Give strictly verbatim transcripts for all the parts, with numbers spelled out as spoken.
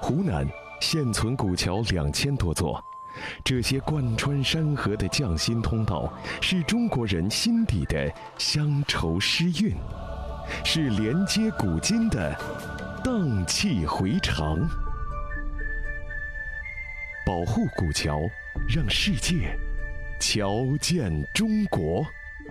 湖南现存古桥两千多座，这些贯穿山河的匠心通道，是中国人心底的乡愁诗韵，是连接古今的荡气回肠。保护古桥，让世界瞧见中国。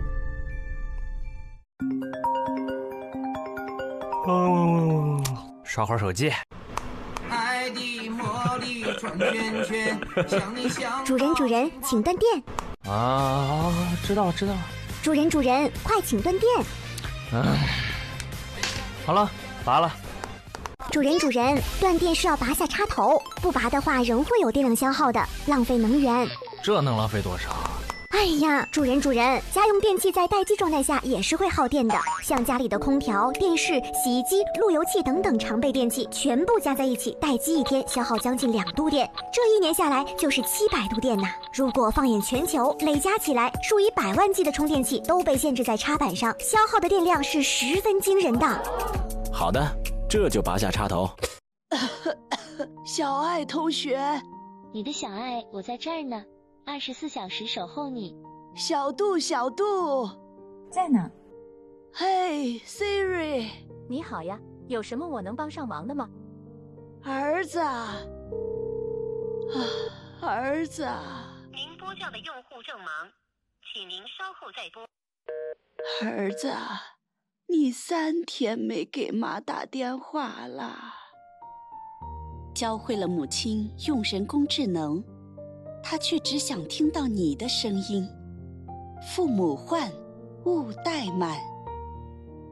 嗯，刷会儿手机。 爱的魔力转圈圈，想你想。 主人，主人，请断电。 啊，知道了，知道了。 主人，主人，快请断电。 嗯，好了，拔了。 主人，主人，断电是要拔下插头，不拔的话仍会有电量消耗的，浪费能源。 这能浪费多少？ 哎呀，主人主人，家用电器在待机状态下也是会耗电的，像家里的空调、电视、洗衣机、路由器等等常备电器，全部加在一起，待机一天消耗将近两度电，这一年下来就是七百度电呐。如果放眼全球，累加起来，数以百万计的充电器都被限制在插板上，消耗的电量是十分惊人的。 好的，这就拔下插头。 小爱同学， 你的小爱，我在这儿呢。二十四小时守候你。 小杜，小杜， 在呢。 嘿 ，Siri， 你好呀，有什么我能帮上忙的吗？ 儿子，啊，儿子。 您拨叫的用户正忙，请您稍后再拨。 儿子，你三天没给妈打电话了。 教会了母亲用人工智能。他却只想听到你的声音。父母唤，勿怠慢。